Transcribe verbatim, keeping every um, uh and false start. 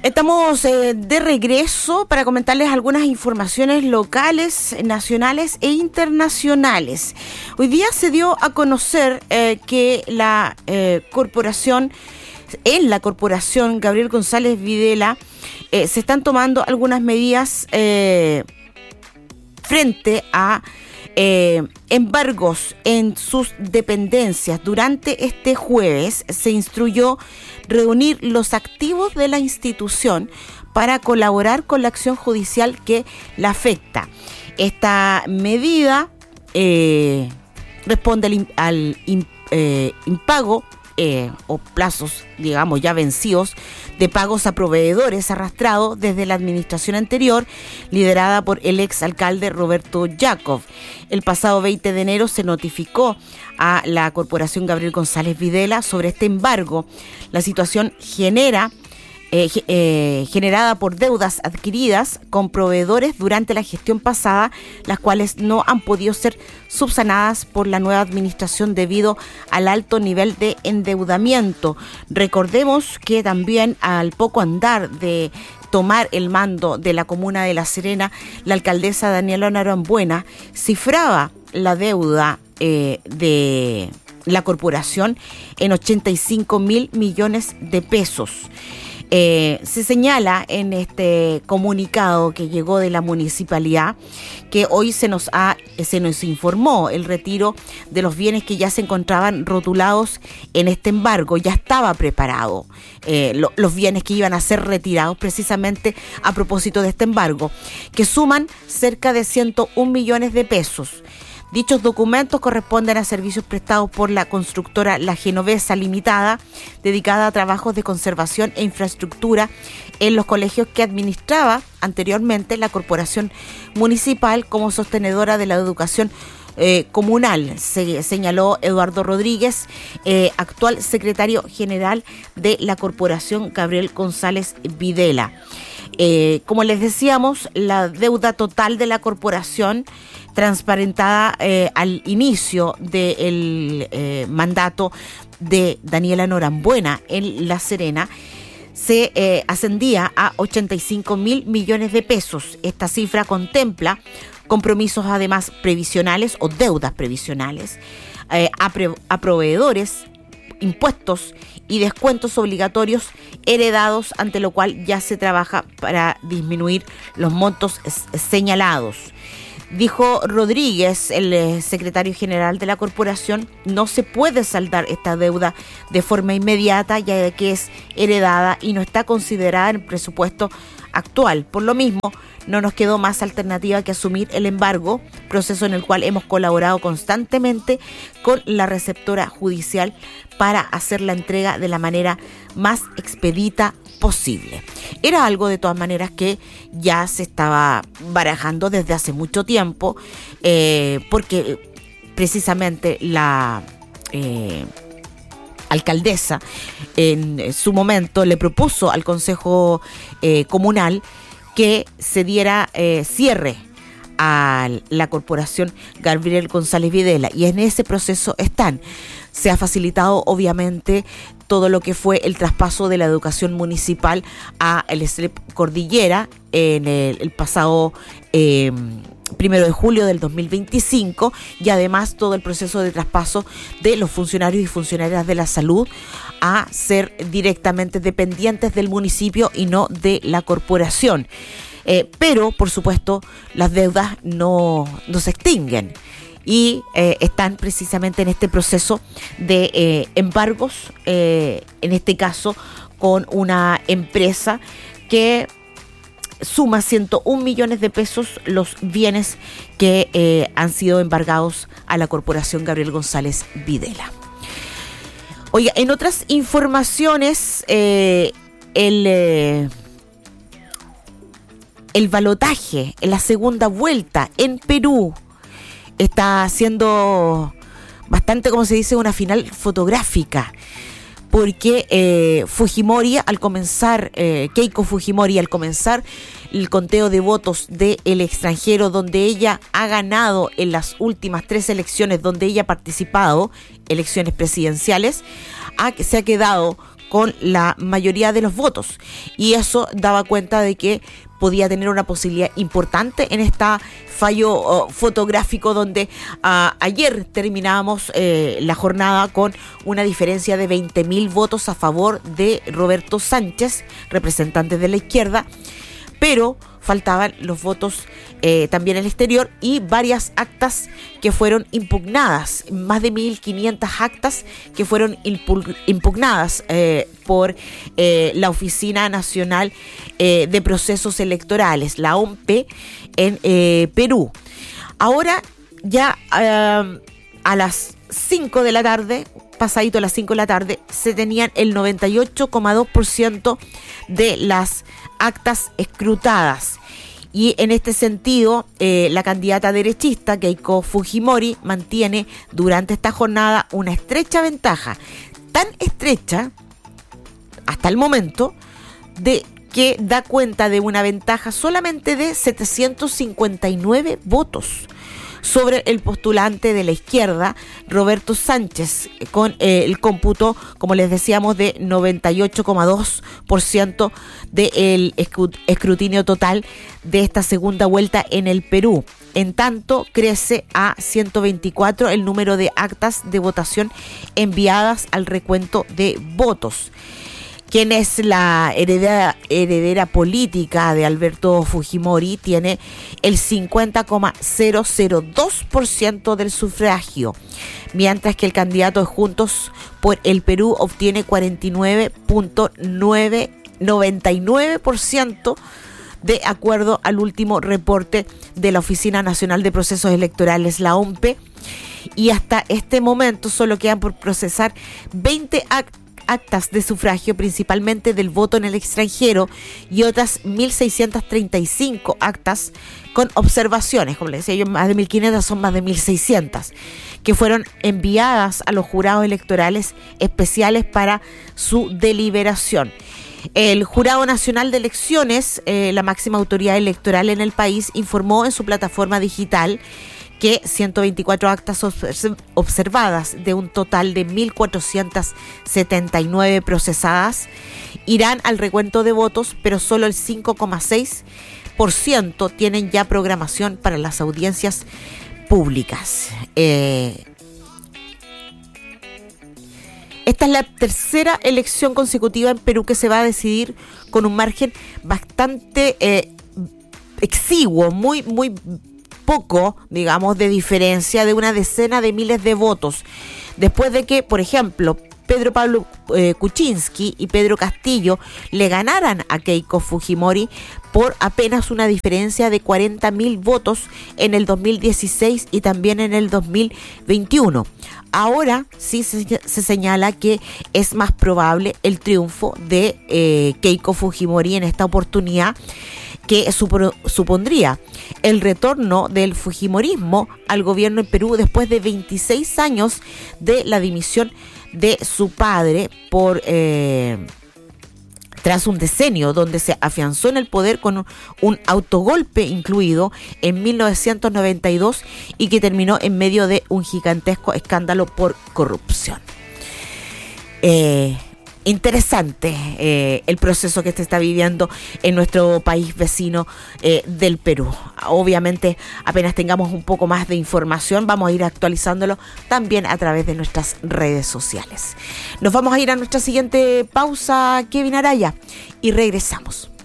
Estamos eh, de regreso para comentarles algunas informaciones locales, nacionales e internacionales. Hoy día se dio a conocer eh, que la eh, corporación, en la corporación Gabriel González Videla, eh, se están tomando algunas medidas eh, frente a Eh, embargos en sus dependencias. Durante este jueves se instruyó reunir los activos de la institución para colaborar con la acción judicial que la afecta. Esta medida eh, responde al, al eh, impago eh, o plazos, digamos, ya vencidos de pagos a proveedores arrastrados desde la administración anterior, liderada por el exalcalde Roberto Jacob. El pasado veinte de enero se notificó a la corporación Gabriel González Videla sobre este embargo. La situación genera eh, eh, generada por deudas adquiridas con proveedores durante la gestión pasada, las cuales no han podido ser subsanadas por la nueva administración debido al alto nivel de endeudamiento. Recordemos que también al poco andar de tomar el mando de la comuna de La Serena, la alcaldesa Daniela Norambuena cifraba la deuda eh, de la corporación en ochenta y cinco mil millones de pesos. Eh, se señala en este comunicado que llegó de la municipalidad que hoy se nos ha, se nos informó el retiro de los bienes que ya se encontraban rotulados en este embargo. Ya estaba preparado eh, lo, los bienes que iban a ser retirados precisamente a propósito de este embargo, que suman cerca de ciento un millones de pesos. Dichos documentos corresponden a servicios prestados por la constructora La Genovesa Limitada, dedicada a trabajos de conservación e infraestructura en los colegios que administraba anteriormente la corporación municipal como sostenedora de la educación eh, comunal, se señaló Eduardo Rodríguez, eh, actual secretario general de la corporación Gabriel González Videla. Eh, como les decíamos, la deuda total de la corporación, transparentada eh, al inicio del eh, mandato de Daniela Norambuena en La Serena, se eh, ascendía a ochenta y cinco mil millones de pesos. Esta cifra contempla compromisos además previsionales o deudas previsionales eh, a, pre- a proveedores, impuestos y descuentos obligatorios heredados, ante lo cual ya se trabaja para disminuir los montos señalados. Dijo Rodríguez, el secretario general de la corporación, no se puede saldar esta deuda de forma inmediata, ya que es heredada y no está considerada en el presupuesto actual. Por lo mismo, no nos quedó más alternativa que asumir el embargo, proceso en el cual hemos colaborado constantemente con la receptora judicial para hacer la entrega de la manera más expedita posible. Era algo de todas maneras que ya se estaba barajando desde hace mucho tiempo, eh, porque precisamente la eh, alcaldesa en su momento le propuso al Consejo eh, Comunal que se diera eh, cierre a la corporación Gabriel González Videla, y en ese proceso están. Se ha facilitado obviamente todo lo que fue el traspaso de la educación municipal a el S R E P Cordillera en el, el pasado eh, primero de julio del dos mil veinticinco, y además todo el proceso de traspaso de los funcionarios y funcionarias de la salud a ser directamente dependientes del municipio y no de la corporación. Eh, pero, por supuesto, las deudas no, no se extinguen y eh, están precisamente en este proceso de eh, embargos, eh, en este caso con una empresa que suma ciento un millones de pesos los bienes que eh, han sido embargados a la corporación Gabriel González Videla. Oiga, en otras informaciones, eh, el... Eh, El balotaje en la segunda vuelta en Perú está siendo bastante, como se dice, una final fotográfica, porque eh, Fujimori al comenzar, eh, Keiko Fujimori al comenzar el conteo de votos del extranjero, donde ella ha ganado en las últimas tres elecciones donde ella ha participado, elecciones presidenciales, ha, se ha quedado con la mayoría de los votos, y eso daba cuenta de que podía tener una posibilidad importante en este fallo oh, fotográfico donde uh, ayer terminábamos eh, la jornada con una diferencia de veinte mil votos a favor de Roberto Sánchez, representante de la izquierda, pero faltaban los votos eh, también en el exterior y varias actas que fueron impugnadas, más de mil quinientas actas que fueron impugnadas eh, por eh, la Oficina Nacional eh, de Procesos Electorales, la O M P, en eh, Perú. Ahora ya eh, a las cinco de la tarde, pasadito a las cinco de la tarde, se tenían el noventa y ocho coma dos por ciento de las actas escrutadas. Y en este sentido, eh, la candidata derechista, Keiko Fujimori, mantiene durante esta jornada una estrecha ventaja, tan estrecha hasta el momento, de que da cuenta de una ventaja solamente de setecientos cincuenta y nueve votos sobre el postulante de la izquierda, Roberto Sánchez, con eh, el cómputo, como les decíamos, de noventa y ocho coma dos por ciento del escrutinio total de esta segunda vuelta en el Perú. En tanto, crece a ciento veinticuatro el número de actas de votación enviadas al recuento de votos. Quien es la heredera, heredera política de Alberto Fujimori, tiene el cincuenta coma cero cero dos por ciento del sufragio, mientras que el candidato de Juntos por el Perú obtiene cuarenta y nueve coma noventa y nueve por ciento de acuerdo al último reporte de la Oficina Nacional de Procesos Electorales, la O M P, y hasta este momento solo quedan por procesar veinte actas actas de sufragio, principalmente del voto en el extranjero, y otras mil seiscientas treinta y cinco actas con observaciones, como les decía yo, más de mil quinientas, son más de mil seiscientas, que fueron enviadas a los jurados electorales especiales para su deliberación. El Jurado Nacional de Elecciones, eh, la máxima autoridad electoral en el país, informó en su plataforma digital que ciento veinticuatro actas observadas de un total de mil cuatrocientas setenta y nueve procesadas irán al recuento de votos, pero solo el cinco coma seis por ciento tienen ya programación para las audiencias públicas. Eh, esta es la tercera elección consecutiva en Perú que se va a decidir con un margen bastante eh, exiguo, muy, muy poco, digamos, de diferencia de una decena de miles de votos, después de que, por ejemplo, Pedro Pablo eh, Kuczynski y Pedro Castillo le ganaran a Keiko Fujimori por apenas una diferencia de cuarenta mil votos en el dos mil dieciséis y también en el dos mil veintiuno. Ahora sí se, se señala que es más probable el triunfo de eh, Keiko Fujimori en esta oportunidad, que supo, supondría el retorno del fujimorismo al gobierno en Perú después de veintiséis años de la dimisión de su padre por eh, tras un decenio donde se afianzó en el poder con un, un autogolpe incluido en mil novecientos noventa y dos y que terminó en medio de un gigantesco escándalo por corrupción. Eh, Interesante eh, el proceso que se está viviendo en nuestro país vecino eh, del Perú. Obviamente, apenas tengamos un poco más de información, vamos a ir actualizándolo también a través de nuestras redes sociales. Nos vamos a ir a nuestra siguiente pausa, Kevin Araya, y regresamos.